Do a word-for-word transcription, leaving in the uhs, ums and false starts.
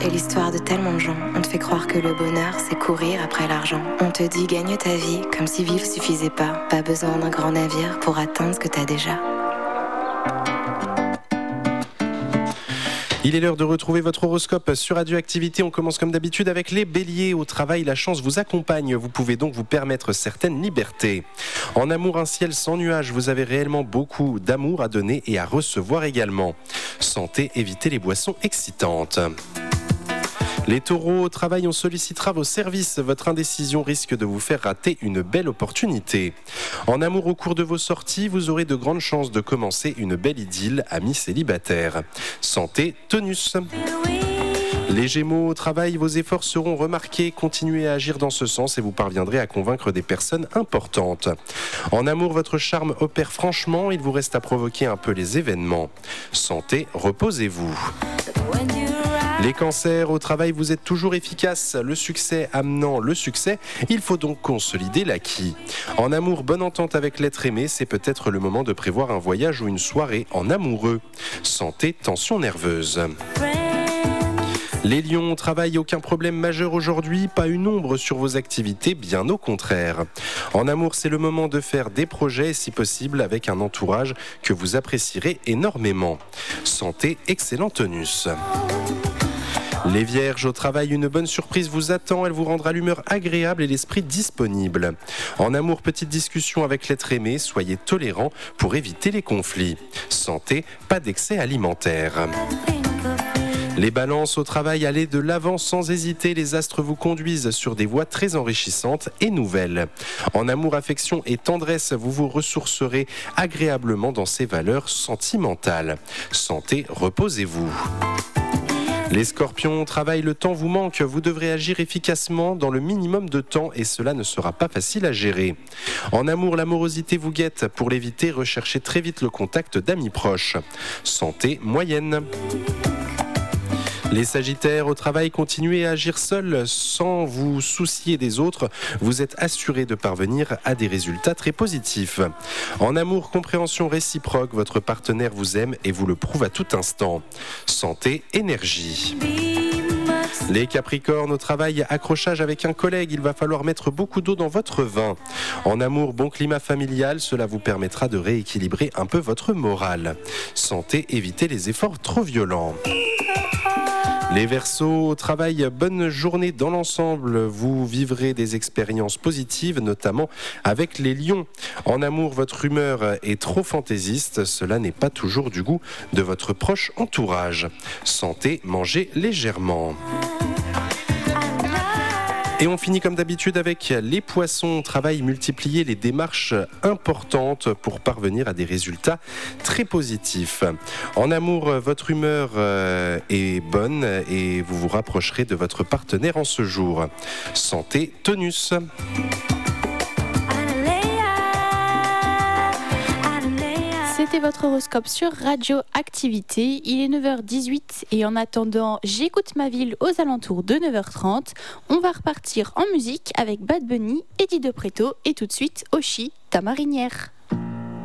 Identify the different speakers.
Speaker 1: est l'histoire de tellement de gens. On te fait croire que le bonheur, c'est courir après l'argent. On te dit gagne ta vie, comme si vivre suffisait pas. Pas besoin d'un grand navire pour atteindre ce que t'as déjà.
Speaker 2: Il est l'heure de retrouver votre horoscope sur Radioactivité. On commence comme d'habitude avec les béliers. Au travail, la chance vous accompagne. Vous pouvez donc vous permettre certaines libertés. En amour, un ciel sans nuages. Vous avez réellement beaucoup d'amour à donner et à recevoir également. Santé, évitez les boissons excitantes. Les taureaux, au travail, on sollicitera vos services. Votre indécision risque de vous faire rater une belle opportunité. En amour, au cours de vos sorties, vous aurez de grandes chances de commencer une belle idylle, amis célibataires. Santé, tonus. Les gémeaux, au travail, vos efforts seront remarqués. Continuez à agir dans ce sens et vous parviendrez à convaincre des personnes importantes. En amour, votre charme opère franchement. Il vous reste à provoquer un peu les événements. Santé, reposez-vous. Les cancers, au travail, vous êtes toujours efficace. Le succès amenant le succès, il faut donc consolider l'acquis. En amour, bonne entente avec l'être aimé, c'est peut-être le moment de prévoir un voyage ou une soirée en amoureux. Santé, tension nerveuse. Les lions, au travail, aucun problème majeur aujourd'hui, pas une ombre sur vos activités, bien au contraire. En amour, c'est le moment de faire des projets, si possible, avec un entourage que vous apprécierez énormément. Santé, excellent tonus. Les vierges, au travail, une bonne surprise vous attend, elle vous rendra l'humeur agréable et l'esprit disponible. En amour, petite discussion avec l'être aimé, soyez tolérants pour éviter les conflits. Santé, pas d'excès alimentaire. Les balances, au travail, allez de l'avant sans hésiter, les astres vous conduisent sur des voies très enrichissantes et nouvelles. En amour, affection et tendresse, vous vous ressourcerez agréablement dans ces valeurs sentimentales. Santé, reposez-vous. Les scorpions, au travail, le temps vous manque, vous devrez agir efficacement dans le minimum de temps et cela ne sera pas facile à gérer. En amour, l'amorosité vous guette, pour l'éviter, recherchez très vite le contact d'amis proches. Santé moyenne. Les sagittaires, au travail, continuez à agir seul sans vous soucier des autres. Vous êtes assurés de parvenir à des résultats très positifs. En amour, compréhension réciproque, votre partenaire vous aime et vous le prouve à tout instant. Santé, énergie. Les capricornes, au travail, accrochage avec un collègue, il va falloir mettre beaucoup d'eau dans votre vin. En amour, bon climat familial, cela vous permettra de rééquilibrer un peu votre morale. Santé, évitez les efforts trop violents. Les Verseaux, au travail, bonne journée dans l'ensemble. Vous vivrez des expériences positives, notamment avec les lions. En amour, votre humeur est trop fantaisiste. Cela n'est pas toujours du goût de votre proche entourage. Santé, mangez légèrement. Et on finit comme d'habitude avec les poissons. Travail, multiplier les démarches importantes pour parvenir à des résultats très positifs. En amour, votre humeur est bonne et vous vous rapprocherez de votre partenaire en ce jour. Santé, tonus.
Speaker 3: C'était votre horoscope sur Radioactivité. Il est neuf heures dix-huit et en attendant, j'écoute ma ville aux alentours de neuf heures trente. On va repartir en musique avec Bad Bunny, Eddie De Preto et tout de suite Oshi, ta marinière.